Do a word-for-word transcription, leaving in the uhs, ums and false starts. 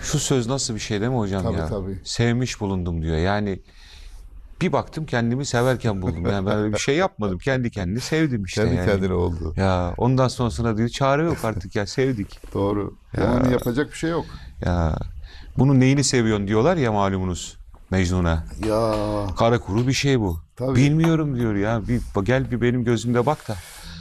Şu söz nasıl bir şey değil mi hocam Tabii ya? tabii. Sevmiş bulundum diyor. Yani bir baktım kendimi severken buldum. Yani ben öyle bir şey yapmadım. Kendi kendini sevdim işte Kendi yani. kendine oldu. Ya ondan sonrasına diyor çare yok artık ya sevdik. Doğru. Yani Ya yapacak bir şey yok. ya bunun neyini seviyorsun diyorlar ya malumunuz Mecnun'a. Ya Kara kuru bir şey bu. tabii. Bilmiyorum diyor ya. Bir gel bir benim gözümde bak da.